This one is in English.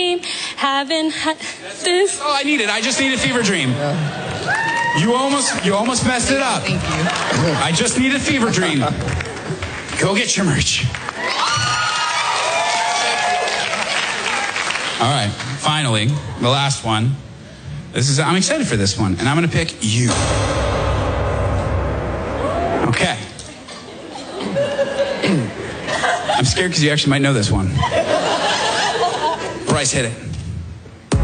Haven't had this. Oh, I need it. I just need a fever dream. You almost messed it up. Thank you. I just need a fever dream. Go get your merch. All right, finally, the last one. I'm excited for this one, and I'm going to pick you. Okay. I'm scared because you actually might know this one. Bryce, hit it.